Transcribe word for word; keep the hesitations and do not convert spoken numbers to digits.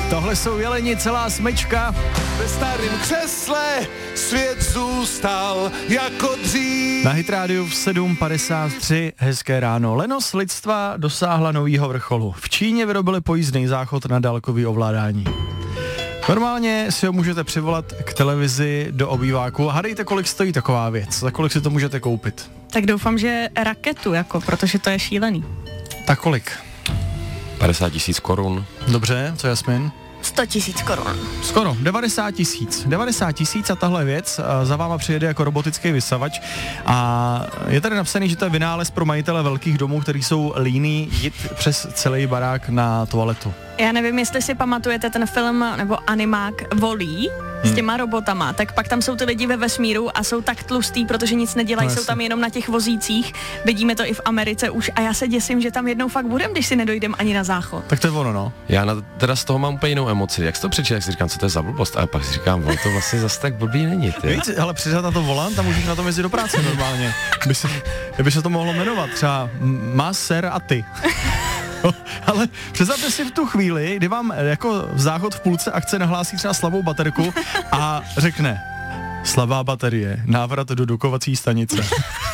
Tohle jsou Jeleni, celá smečka. Ve starém křesle svět zůstal jako dřív. Na Hit Radio v sedm padesát tři, hezké ráno. Lenost lidstva dosáhla novýho vrcholu. V Číně vyrobili pojízdný záchod na dálkový ovládání. Normálně si ho můžete přivolat k televizi do obýváku. Hádejte, kolik stojí taková věc, za kolik si to můžete koupit. Tak doufám, že raketu, jako, protože to je šílený. Tak kolik? padesát tisíc korun. Dobře, co Jasmin? sto tisíc korun. Skoro, devadesát tisíc. devadesát tisíc a tahle věc a za váma přijede jako robotický vysavač a je tady napsaný, že to je vynález pro majitele velkých domů, který jsou líní jít přes celý barák na toaletu. Já nevím, jestli si pamatujete ten film nebo animák Volí s těma robotama, tak pak tam jsou ty lidi ve vesmíru a jsou tak tlustý, protože nic nedělají, no, jsou tam jenom na těch vozících. Vidíme to i v Americe už a já se děsím, že tam jednou fakt budem, když si nedojdem ani na záchod. Tak to je ono, no. Já na, teda z toho mám úplně jinou emoci. Jak jsi to přečil, jak si říkám, co to je za blbost? A pak si říkám, on to vlastně zase tak blbý není, ty. Víc, ale přiřad na to volant a můžeš na tom jezdit do práce normálně. By se, by se to mohlo jmenovat třeba má ser a ty. No, ale představte si v tu chvíli, kdy vám jako v záchod v půlce akce nahlásí třeba slabou baterku a řekne slabá baterie, návrat do dokovací stanice.